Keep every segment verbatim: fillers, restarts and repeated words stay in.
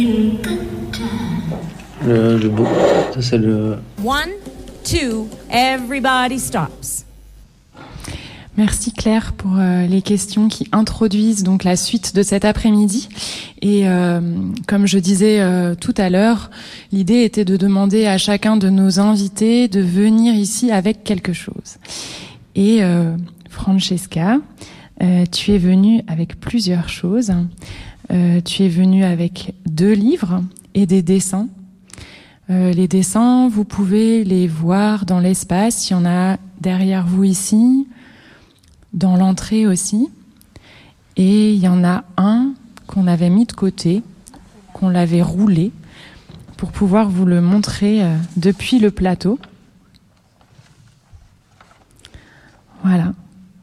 Le, le beau, ça c'est le... One, two, everybody stops. Merci Claire pour euh, les questions qui introduisent donc la suite de cet après-midi. Et euh, comme je disais euh, tout à l'heure, l'idée était de demander à chacun de nos invités de venir ici avec quelque chose. Et euh, Francesca, euh, tu es venue avec plusieurs choses. Euh, tu es venue avec deux livres et des dessins. Euh, les dessins, vous pouvez les voir dans l'espace. Il y en a derrière vous ici, dans l'entrée aussi. Et il y en a un qu'on avait mis de côté, qu'on l'avait roulé, pour pouvoir vous le montrer euh, depuis le plateau. Voilà.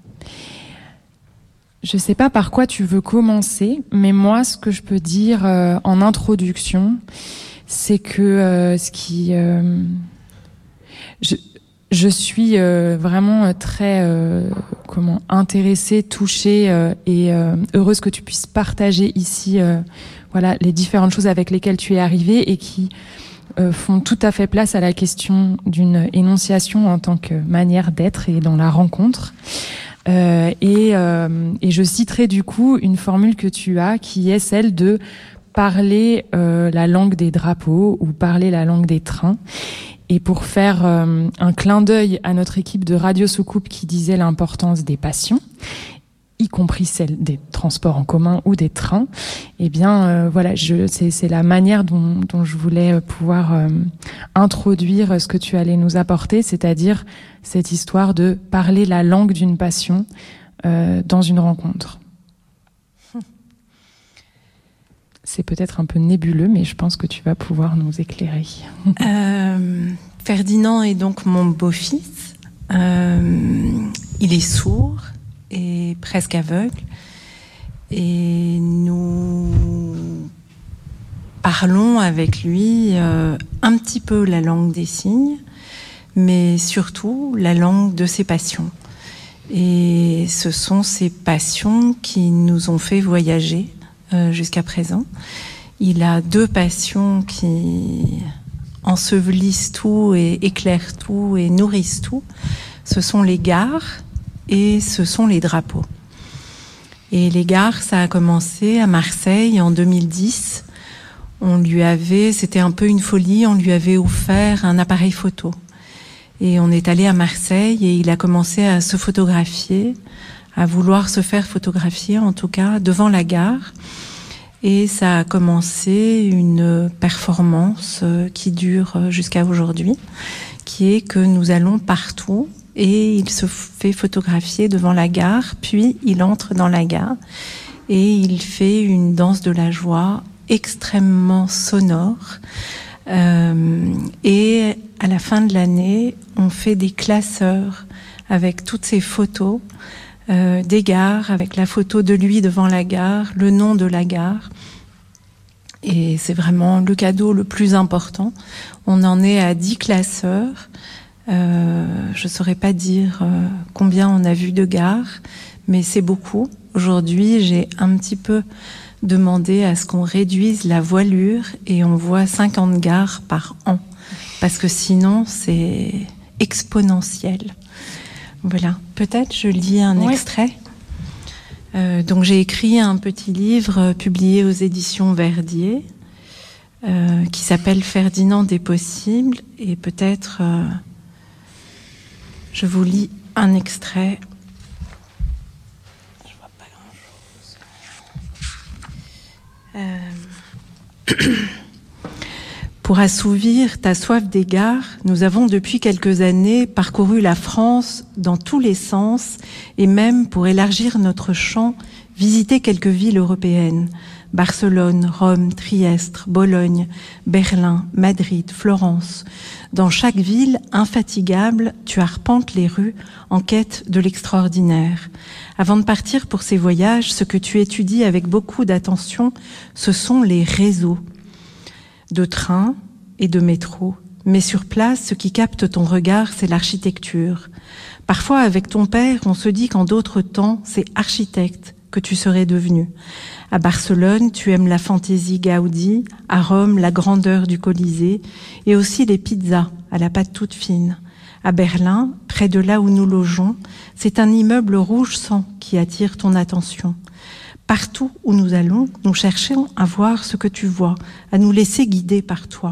Je ne sais pas par quoi tu veux commencer, mais moi, ce que je peux dire euh, en introduction, c'est que euh, ce qui... Euh, je, je suis euh, vraiment très euh, comment intéressée, touchée euh, et euh, heureuse que tu puisses partager ici euh, voilà, les différentes choses avec lesquelles tu es arrivée et qui euh, font tout à fait place à la question d'une énonciation en tant que manière d'être et dans la rencontre. Euh, et, euh, et je citerai du coup une formule que tu as qui est celle de parler euh, la langue des drapeaux ou parler la langue des trains. Et pour faire euh, un clin d'œil à notre équipe de Radio Soucoupe qui disait l'importance des passions, y compris celle des transports en commun ou des trains, eh bien euh, voilà, je, c'est, c'est la manière dont, dont je voulais pouvoir euh, introduire ce que tu allais nous apporter, c'est-à-dire cette histoire de parler la langue d'une passion euh, dans une rencontre. C'est peut-être un peu nébuleux, mais je pense que tu vas pouvoir nous éclairer. euh, Ferdinand est donc mon beau-fils. Euh, il est sourd et presque aveugle. Et nous parlons avec lui euh, un petit peu la langue des signes, mais surtout la langue de ses passions. Et ce sont ces passions qui nous ont fait voyager Euh, jusqu'à présent. Il a deux passions qui ensevelissent tout et éclairent tout et nourrissent tout. Ce sont les gares et ce sont les drapeaux. Et les gares, ça a commencé à Marseille en deux mille dix. On lui avait, c'était un peu une folie, on lui avait offert un appareil photo. Et on est allé à Marseille et il a commencé à se photographier, à vouloir se faire photographier, en tout cas, devant la gare. Et ça a commencé une performance qui dure jusqu'à aujourd'hui, qui est que nous allons partout et il se fait photographier devant la gare, puis il entre dans la gare et il fait une danse de la joie extrêmement sonore. Euh, et à la fin de l'année, on fait des classeurs avec toutes ces photos Euh, des gares, avec la photo de lui devant la gare, le nom de la gare. Et c'est vraiment le cadeau le plus important. On en est à dix classeurs. Euh, je ne saurais pas dire euh, combien on a vu de gares, mais c'est beaucoup. Aujourd'hui, j'ai un petit peu demandé à ce qu'on réduise la voilure et on voit cinquante gares par an. Parce que sinon, c'est exponentiel. Voilà, peut-être je lis un oui. extrait. Euh, donc j'ai écrit un petit livre euh, publié aux éditions Verdier euh, qui s'appelle Ferdinand des possibles et peut-être euh, je vous lis un extrait. Je vois pas grand-chose. Euh... Pour assouvir ta soif d'égard, nous avons depuis quelques années parcouru la France dans tous les sens et même pour élargir notre champ, visiter quelques villes européennes. Barcelone, Rome, Trieste, Bologne, Berlin, Madrid, Florence. Dans chaque ville, infatigable, tu arpentes les rues en quête de l'extraordinaire. Avant de partir pour ces voyages, ce que tu étudies avec beaucoup d'attention, ce sont les réseaux de trains et de métro. Mais sur place, ce qui capte ton regard, c'est l'architecture. Parfois, avec ton père, on se dit qu'en d'autres temps, c'est architecte que que tu serais devenu. À Barcelone, tu aimes la fantaisie Gaudi, à Rome, la grandeur du Colisée, et aussi les pizzas à la pâte toute fine. À Berlin, près de là où nous logeons, c'est un immeuble rouge sang qui attire ton attention. Partout où nous allons, nous cherchons à voir ce que tu vois, à nous laisser guider par toi.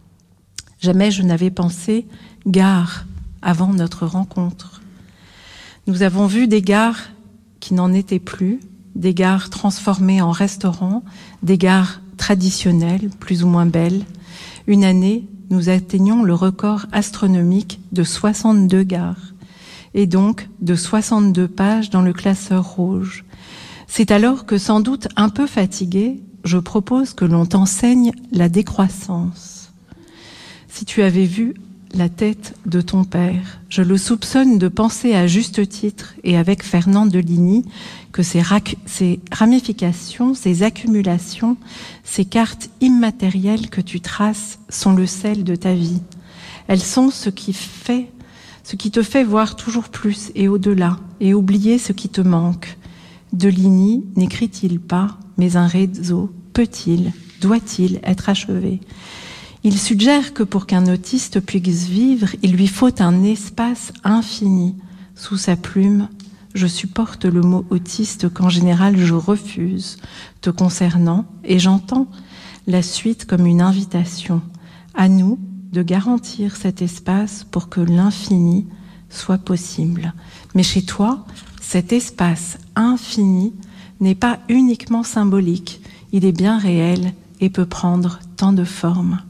Jamais je n'avais pensé gare avant notre rencontre. Nous avons vu des gares qui n'en étaient plus, des gares transformées en restaurants, des gares traditionnelles, plus ou moins belles. Une année, nous atteignons le record astronomique de soixante-deux gares, et donc de soixante-deux pages dans le classeur rouge. C'est alors que, sans doute un peu fatigué, je propose que l'on t'enseigne la décroissance. Si tu avais vu la tête de ton père, je le soupçonne de penser à juste titre, et avec Fernand Deligny, que ces, rac- ces ramifications, ces accumulations, ces cartes immatérielles que tu traces sont le sel de ta vie. Elles sont ce qui fait, ce qui te fait voir toujours plus et au-delà, et oublier ce qui te manque. Deligny n'écrit-il pas, mais un réseau peut-il, doit-il être achevé? Il suggère que pour qu'un autiste puisse vivre, il lui faut un espace infini. Sous sa plume, je supporte le mot autiste qu'en général je refuse, te concernant, et j'entends la suite comme une invitation. À nous de garantir cet espace pour que l'infini soit possible. Mais chez toi, cet espace infini n'est pas uniquement symbolique, il est bien réel et peut prendre tant de formes.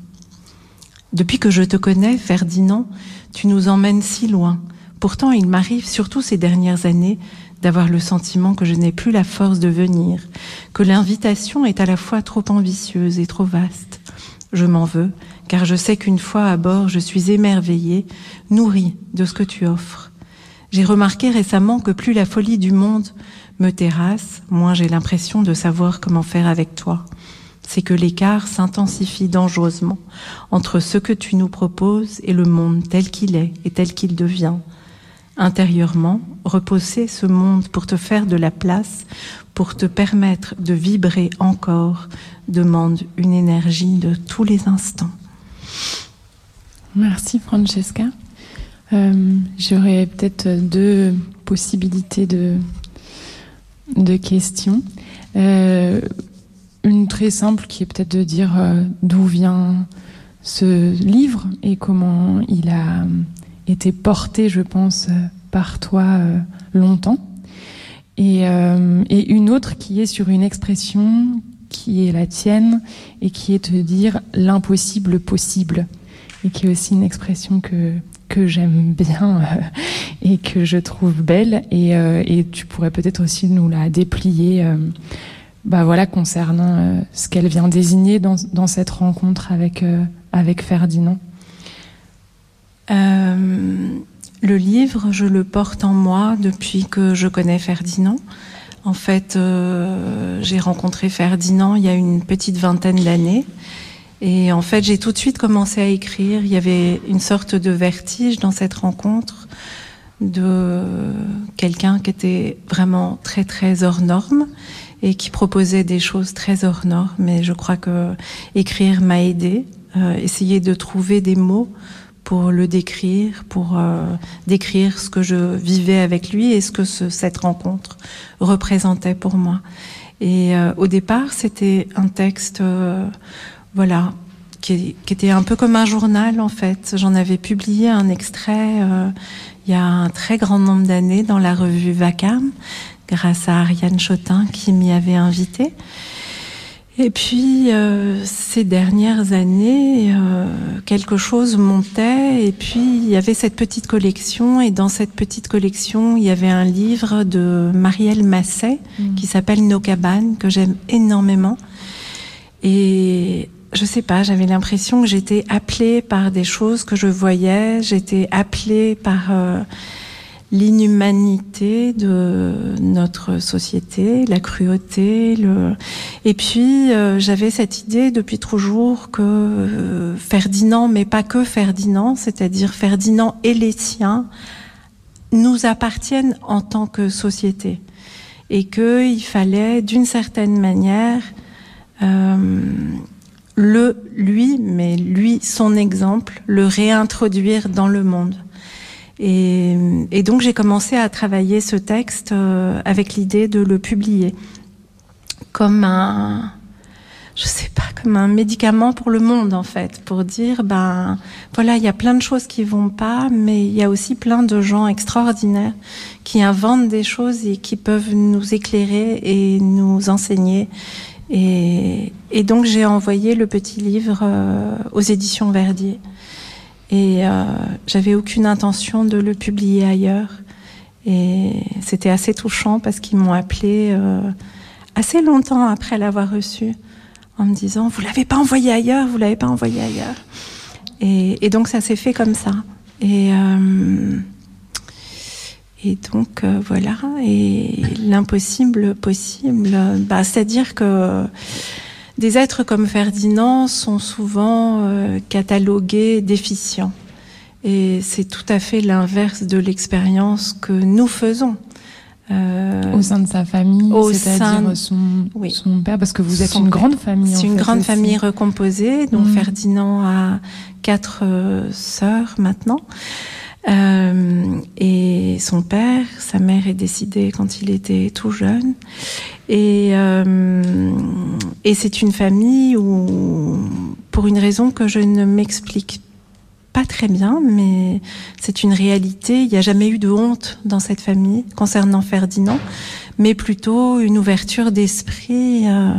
Depuis que je te connais, Ferdinand, tu nous emmènes si loin. Pourtant, il m'arrive, surtout ces dernières années, d'avoir le sentiment que je n'ai plus la force de venir, que l'invitation est à la fois trop ambitieuse et trop vaste. Je m'en veux, car je sais qu'une fois à bord, je suis émerveillée, nourrie de ce que tu offres. J'ai remarqué récemment que plus la folie du monde me terrasse, moins j'ai l'impression de savoir comment faire avec toi. C'est que l'écart s'intensifie dangereusement entre ce que tu nous proposes et le monde tel qu'il est et tel qu'il devient. Intérieurement, reposer ce monde pour te faire de la place, pour te permettre de vibrer encore, demande une énergie de tous les instants. Merci Francesca. Euh, j'aurais peut-être deux possibilités de, de questions. Euh, une très simple qui est peut-être de dire euh, d'où vient ce livre et comment il a été porté, je pense, par toi euh, longtemps. Et, euh, et une autre qui est sur une expression qui est la tienne et qui est de dire l'impossible possible, et qui est aussi une expression que que j'aime bien euh, et que je trouve belle, et, euh, et tu pourrais peut-être aussi nous la déplier euh, bah voilà, concernant euh, ce qu'elle vient désigner dans, dans cette rencontre avec, euh, avec Ferdinand. Euh, le livre, je le porte en moi depuis que je connais Ferdinand. En fait, euh, j'ai rencontré Ferdinand il y a une petite vingtaine d'années. Et en fait, j'ai tout de suite commencé à écrire. Il y avait une sorte de vertige dans cette rencontre de quelqu'un qui était vraiment très, très hors norme et qui proposait des choses très hors normes. Et je crois que écrire m'a aidée, euh, essayer de trouver des mots pour le décrire, pour euh, décrire ce que je vivais avec lui et ce que ce, cette rencontre représentait pour moi. Et euh, au départ, c'était un texte... Euh, Voilà, qui, qui était un peu comme un journal en fait. J'en avais publié un extrait euh, il y a un très grand nombre d'années dans la revue Vacarme, grâce à Ariane Chotin qui m'y avait invitée. Et puis, euh, ces dernières années, euh, quelque chose montait, et puis il y avait cette petite collection, et dans cette petite collection, il y avait un livre de Marielle Masset mmh. qui s'appelle Nos cabanes, que j'aime énormément. Et je sais pas, j'avais l'impression que j'étais appelée par des choses que je voyais, j'étais appelée par euh, l'inhumanité de notre société, la cruauté, le... et puis euh, j'avais cette idée depuis toujours que euh, Ferdinand, mais pas que Ferdinand, c'est-à-dire Ferdinand et les siens, nous appartiennent en tant que société. et qu'il fallait d'une certaine manière euh, le lui, mais lui, son exemple, le réintroduire dans le monde. Et, et donc j'ai commencé à travailler ce texte euh, avec l'idée de le publier comme un, je sais pas, comme un médicament pour le monde en fait, pour dire ben voilà, il y a plein de choses qui vont pas, mais il y a aussi plein de gens extraordinaires qui inventent des choses et qui peuvent nous éclairer et nous enseigner. Et, et donc j'ai envoyé le petit livre euh, aux éditions Verdier. Et euh, j'avais aucune intention de le publier ailleurs. Et c'était assez touchant parce qu'ils m'ont appelé euh, assez longtemps après l'avoir reçu en me disant « Vous l'avez pas envoyé ailleurs, vous l'avez pas envoyé ailleurs ». Et, et donc ça s'est fait comme ça. Et, euh, et donc euh, voilà. Et l'impossible possible, bah, c'est-à-dire que des êtres comme Ferdinand sont souvent euh, catalogués déficients. Et c'est tout à fait l'inverse de l'expérience que nous faisons. Euh, au sein de sa famille, c'est-à-dire son, oui. son père, parce que vous êtes son une grande famille. C'est en une fait, grande aussi. famille recomposée. Donc mmh. Ferdinand a quatre euh, sœurs maintenant. Euh, et son père, sa mère est décédée quand il était tout jeune. Et, euh, et c'est une famille où, pour une raison que je ne m'explique pas très bien, mais c'est une réalité, il n'y a jamais eu de honte dans cette famille concernant Ferdinand, mais plutôt une ouverture d'esprit. Euh,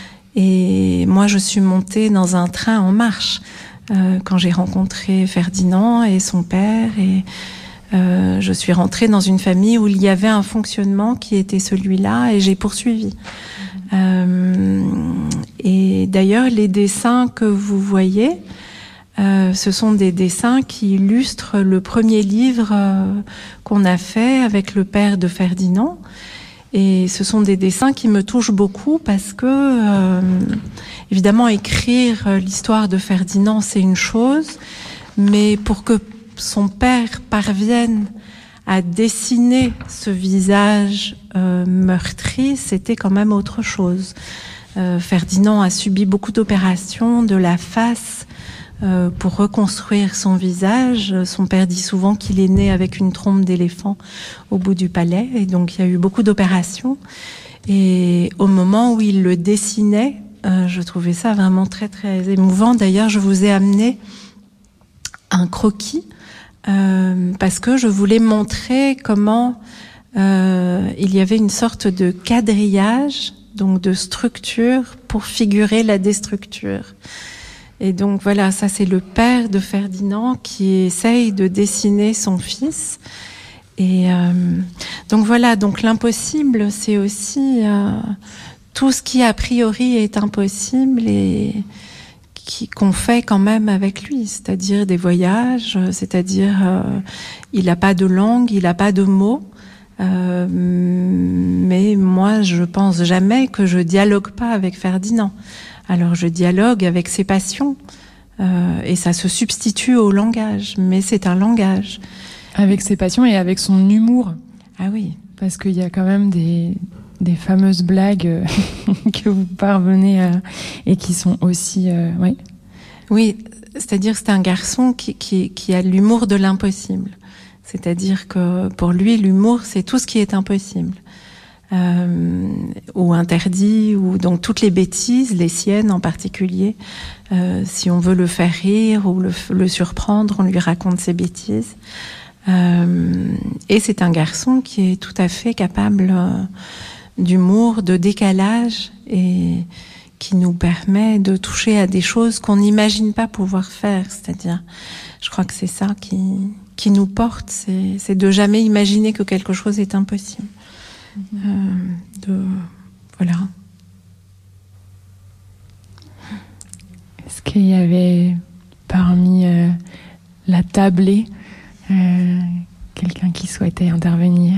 et moi, je suis montée dans un train en marche euh, quand j'ai rencontré Ferdinand et son père, et Euh, je suis rentrée dans une famille où il y avait un fonctionnement qui était celui-là, et j'ai poursuivi. Mmh. Euh, et d'ailleurs, les dessins que vous voyez, euh, ce sont des dessins qui illustrent le premier livre euh, qu'on a fait avec le père de Ferdinand. Et ce sont des dessins qui me touchent beaucoup parce que, euh, évidemment, écrire l'histoire de Ferdinand, c'est une chose, mais pour que son père parvienne à dessiner ce visage euh, meurtri, c'était quand même autre chose. Euh, Ferdinand a subi beaucoup d'opérations de la face euh, pour reconstruire son visage. Son père dit souvent qu'il est né avec une trompe d'éléphant au bout du palais, et donc il y a eu beaucoup d'opérations. Et au moment où il le dessinait, euh, je trouvais ça vraiment très très émouvant. D'ailleurs, je vous ai amené un croquis Euh, parce que je voulais montrer comment euh, il y avait une sorte de quadrillage, donc de structure pour figurer la déstructure. Et donc voilà, ça c'est le père de Ferdinand qui essaye de dessiner son fils. Et euh, donc voilà, donc l'impossible, c'est aussi euh, tout ce qui a priori est impossible et Qui, qu'on fait quand même avec lui, c'est-à-dire des voyages, c'est-à-dire euh, il n'a pas de langue, il n'a pas de mots, euh, mais moi je pense jamais que je dialogue pas avec Ferdinand. Alors je dialogue avec ses passions, euh, et ça se substitue au langage, mais c'est un langage. Avec ses passions et avec son humour. Ah oui. Parce qu'il y a quand même des... des fameuses blagues que vous parvenez à, et qui sont aussi euh, ouais. Oui, c'est-à-dire c'est un garçon qui, qui, qui a l'humour de l'impossible. C'est-à-dire que pour lui, l'humour, c'est tout ce qui est impossible. Euh, ou interdit, ou donc toutes les bêtises, les siennes en particulier. Euh, si on veut le faire rire ou le, le surprendre, on lui raconte ses bêtises. Euh, et c'est un garçon qui est tout à fait capable euh, d'humour, de décalage, et qui nous permet de toucher à des choses qu'on n'imagine pas pouvoir faire. C'est-à-dire, je crois que c'est ça qui, qui nous porte, c'est, c'est de jamais imaginer que quelque chose est impossible. Mmh. Euh, de, voilà. Est-ce qu'il y avait parmi euh, la tablée euh, quelqu'un qui souhaitait intervenir?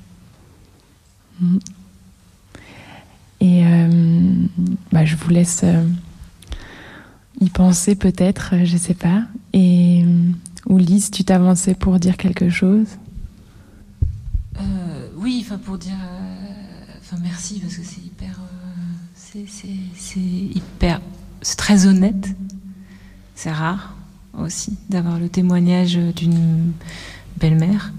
Mmh. Et euh, bah, je vous laisse euh, y penser peut-être, je sais pas. Et ou Lise, tu t'avançais pour dire quelque chose? euh, Oui, enfin pour dire, euh, enfin merci parce que c'est hyper, euh, c'est, c'est, c'est hyper, c'est très honnête. C'est rare aussi d'avoir le témoignage d'une belle-mère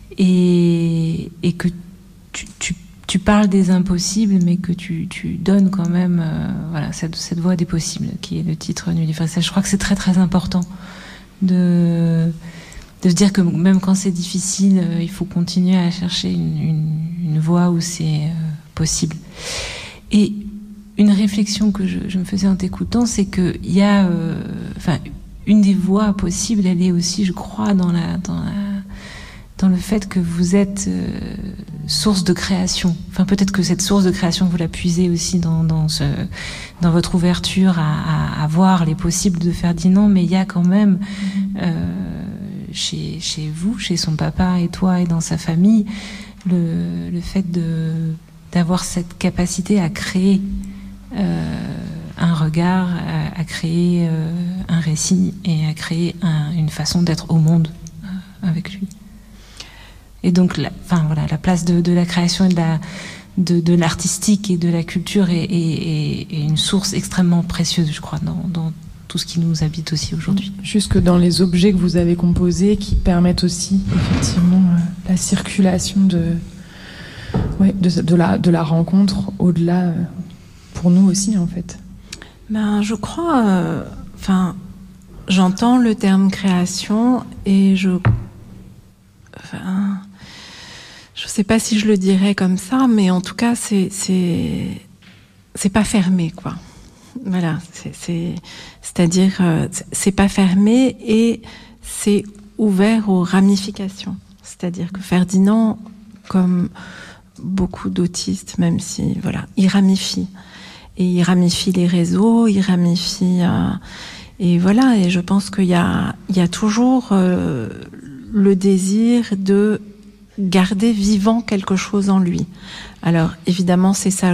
et, et que tu, tu, tu parles des impossibles, mais que tu, tu donnes quand même, euh, voilà, cette, cette voie des possibles, qui est le titre universel. Je crois que c'est très très important de de se dire que même quand c'est difficile, euh, il faut continuer à chercher une, une, une voie où c'est euh, possible. Et une réflexion que je, je me faisais en t'écoutant, c'est que il y a, euh, enfin, une des voies possibles, elle est aussi, je crois, dans la, dans la, dans le fait que vous êtes euh, source de création. Enfin, peut-être que cette source de création, vous la puisez aussi dans, dans ce, dans votre ouverture à, à, à voir les possibles de Ferdinand, mais il y a quand même, euh, chez, chez vous, chez son papa et toi et dans sa famille, le, le fait de, d'avoir cette capacité à créer euh, un regard, à, à créer euh, un récit et à créer un, une façon d'être au monde euh, avec lui. Et donc, la, enfin, voilà, la place de, de la création et de, la, de, de l'artistique et de la culture est, est, est une source extrêmement précieuse, je crois, dans, dans tout ce qui nous habite aussi aujourd'hui. Jusque dans les objets que vous avez composés qui permettent aussi, effectivement, euh, la circulation de, ouais, de, de, la, de la rencontre au-delà, euh, pour nous aussi, en fait. Ben, je crois, euh, enfin, j'entends le terme création et je, enfin, je sais pas si je le dirais comme ça, mais en tout cas, c'est, c'est, c'est pas fermé, quoi. Voilà, c'est, c'est, c'est-à-dire, euh, c'est pas fermé et c'est ouvert aux ramifications. C'est-à-dire que Ferdinand, comme beaucoup d'autistes, même si, voilà, il ramifie. Et il ramifie les réseaux, il ramifie... Euh, et voilà, et je pense qu'il y a, il y a toujours euh, le désir de garder vivant quelque chose en lui. Alors, évidemment, c'est ça